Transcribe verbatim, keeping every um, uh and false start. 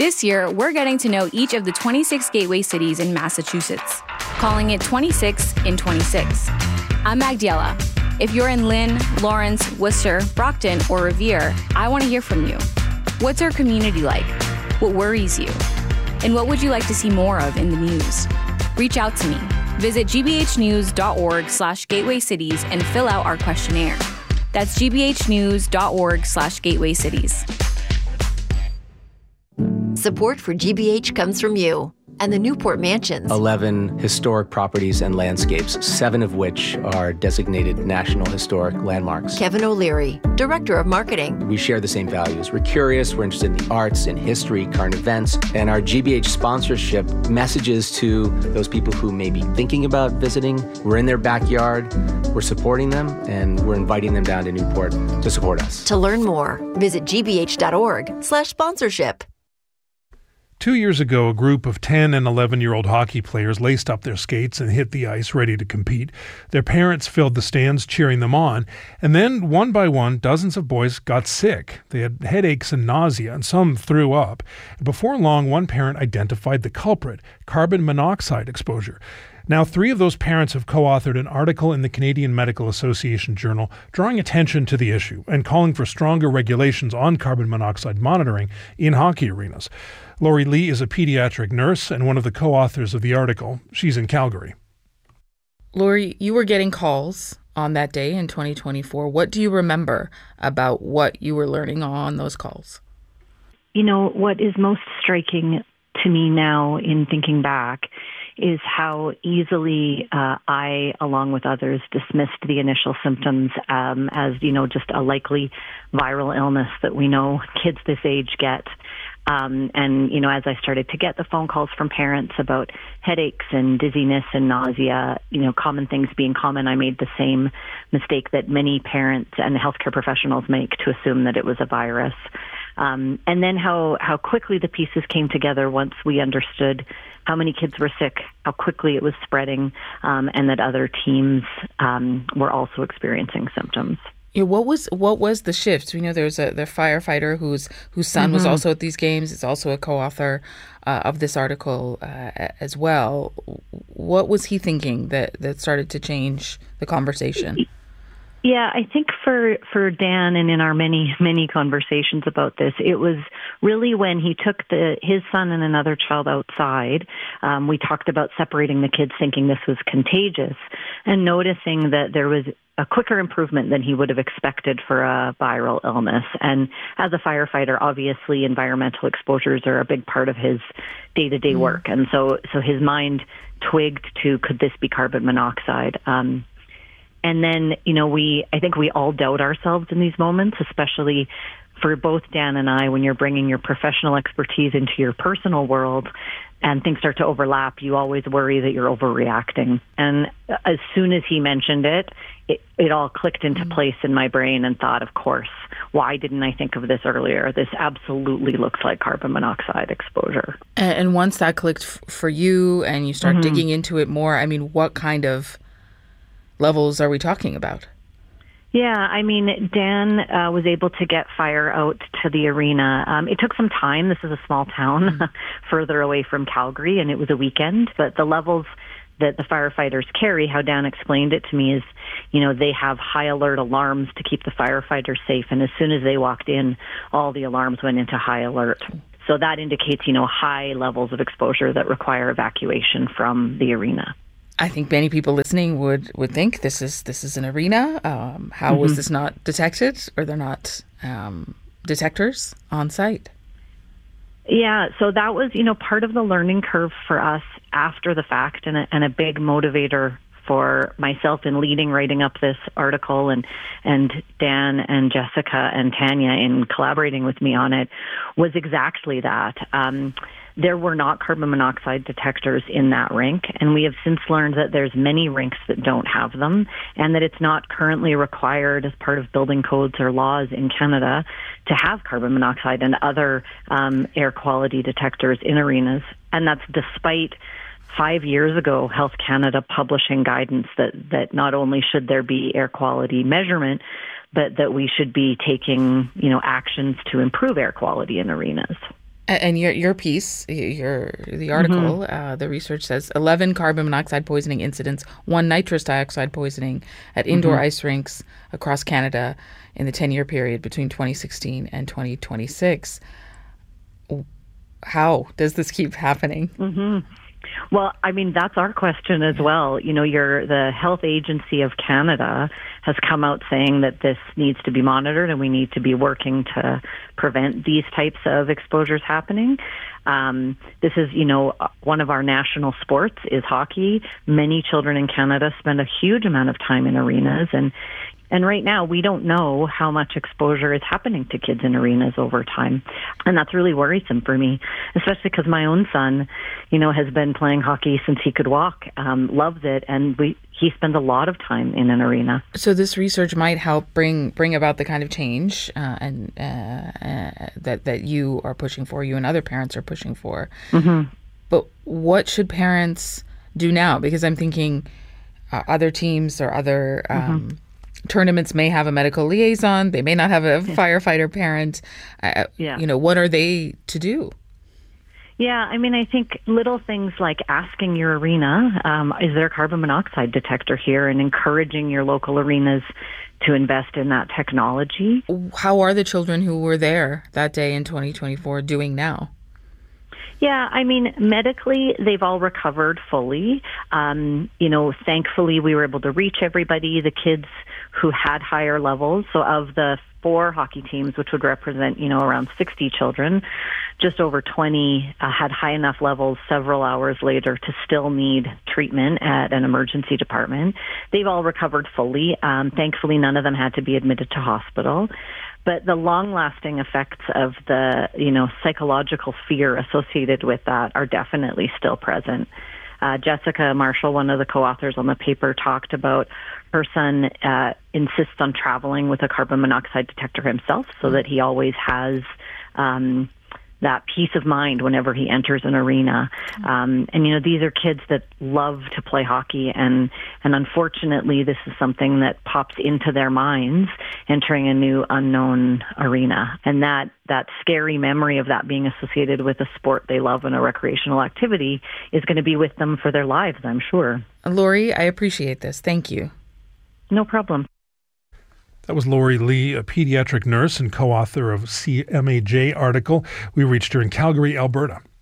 This year, we're getting to know each of the twenty-six gateway cities in Massachusetts, calling it twenty-six in twenty-six. I'm Magdiela. If you're in Lynn, Lawrence, Worcester, Brockton, or Revere, I want to hear from you. What's our community like? What worries you? And what would you like to see more of in the news? Reach out to me. Visit gbhnews.org slash gateway cities and fill out our questionnaire. That's gbhnews.org slash gateway cities. Support for G B H comes from you and the Newport Mansions. eleven historic properties and landscapes, seven of which are designated National Historic Landmarks. Kevin O'Leary, Director of Marketing. We share the same values. We're curious, we're interested in the arts, in history, current events, and our G B H sponsorship messages to those people who may be thinking about visiting. We're in their backyard, we're supporting them, and we're inviting them down to Newport to support us. To learn more, visit gbh.org slash sponsorship. Two years ago, a group of ten and eleven-year-old hockey players laced up their skates and hit the ice ready to compete. Their parents filled the stands cheering them on. And then, one by one, dozens of boys got sick. They had headaches and nausea, and some threw up. Before long, one parent identified the culprit, carbon monoxide exposure. Now, three of those parents have co-authored an article in the Canadian Medical Association Journal drawing attention to the issue and calling for stronger regulations on carbon monoxide monitoring in hockey arenas. Lori Lee is a pediatric nurse and one of the co-authors of the article. She's in Calgary. Lori, you were getting calls on that day in twenty twenty-four. What do you remember about what you were learning on those calls? You know, what is most striking to me now in thinking back is how easily uh, I, along with others, dismissed the initial symptoms um, as, you know, just a likely viral illness that we know kids this age get. Um, and, you know, as I started to get the phone calls from parents about headaches and dizziness and nausea, you know, common things being common, I made the same mistake that many parents and healthcare professionals make to assume that it was a virus. Um, and then how, how quickly the pieces came together once we understood how many kids were sick, how quickly it was spreading, um, and that other teams um, were also experiencing symptoms. Yeah, what was what was the shift? We know there's a the firefighter whose whose son mm-hmm. was also at these games. Is also a co-author uh, of this article uh, as well. What was he thinking that, that started to change the conversation? Yeah, I think for, for Dan and in our many, many conversations about this, it was really when he took the his son and another child outside. Um, we talked about separating the kids, thinking this was contagious, and noticing that there was a quicker improvement than he would have expected for a viral illness. And as a firefighter, obviously environmental exposures are a big part of his day-to-day mm. work. And so, so his mind twigged to, could this be carbon monoxide? Um, And then, you know, we, I think we all doubt ourselves in these moments, especially for both Dan and I, when you're bringing your professional expertise into your personal world and things start to overlap, you always worry that you're overreacting. And as soon as he mentioned it, it, it all clicked into place in my brain and thought, of course, why didn't I think of this earlier? This absolutely looks like carbon monoxide exposure. And once that clicked f- for you and you start mm-hmm. digging into it more, I mean, what kind of levels are we talking about? Yeah, I mean, Dan uh, was able to get fire out to the arena. Um, it took some time. This is a small town mm-hmm. further away from Calgary, and it was a weekend. But the levels that the firefighters carry, how Dan explained it to me, is, you know, they have high alert alarms to keep the firefighters safe. And as soon as they walked in, all the alarms went into high alert. So that indicates, you know, high levels of exposure that require evacuation from the arena. I think many people listening would, would think this is this is an arena. Um, how mm-hmm. was this not detected? Or they're not um, detectors on site? Yeah, so that was, you know, part of the learning curve for us after the fact, and a, and a big motivator for myself in leading writing up this article, and and Dan and Jessica and Tanya in collaborating with me on it, was exactly that. Um, There were not carbon monoxide detectors in that rink, and we have since learned that there's many rinks that don't have them, and that it's not currently required as part of building codes or laws in Canada to have carbon monoxide and other um, air quality detectors in arenas. And that's despite five years ago Health Canada publishing guidance that, that not only should there be air quality measurement, but that we should be taking, you know, actions to improve air quality in arenas. And your your piece, your the article, mm-hmm. uh, the research says eleven carbon monoxide poisoning incidents, one nitrous dioxide poisoning at indoor mm-hmm. ice rinks across Canada in the ten-year period between twenty sixteen and twenty twenty-six. How does this keep happening? Mm-hmm. Well, I mean, that's our question as well. You know, your the Health Agency of Canada has come out saying that this needs to be monitored and we need to be working to prevent these types of exposures happening. Um, this is, you know, one of our national sports is hockey. Many children in Canada spend a huge amount of time in arenas, and And right now, we don't know how much exposure is happening to kids in arenas over time. And that's really worrisome for me, especially because my own son, you know, has been playing hockey since he could walk, um, loves it, and we he spends a lot of time in an arena. So this research might help bring bring about the kind of change uh, and uh, uh, that, that you are pushing for, you and other parents are pushing for. Mm-hmm. But what should parents do now? Because I'm thinking uh, other teams or other um, mm-hmm. tournaments may have a medical liaison. They may not have a yeah. firefighter parent. Uh, yeah. You know, what are they to do? Yeah, I mean, I think little things like asking your arena, um, is there a carbon monoxide detector here, and encouraging your local arenas to invest in that technology. How are the children who were there that day in twenty twenty-four doing now? Yeah, I mean, medically, they've all recovered fully. Um, you know, thankfully, we were able to reach everybody, the kids who had higher levels. So of the four hockey teams, which would represent, you know, around sixty children, just over twenty uh, had high enough levels several hours later to still need treatment at an emergency department. They've all recovered fully. Um, thankfully, none of them had to be admitted to hospital. But the long-lasting effects of the, you know, psychological fear associated with that are definitely still present. Uh, Jessica Marshall, one of the co-authors on the paper, talked about her son uh, insists on traveling with a carbon monoxide detector himself so that he always has um, that peace of mind whenever he enters an arena. Um, and, you know, these are kids that love to play hockey, and, and unfortunately this is something that pops into their minds entering a new unknown arena. And that, that scary memory of that being associated with a sport they love and a recreational activity is going to be with them for their lives, I'm sure. Lori, I appreciate this. Thank you. No problem. That was Lori Lee, a pediatric nurse and co-author of C M A J article. We reached her in Calgary, Alberta.